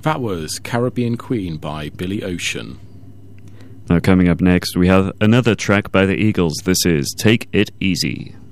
That was Caribbean Queen by Billy Ocean. Now, coming up next, we have another track by the Eagles. This is Take It Easy.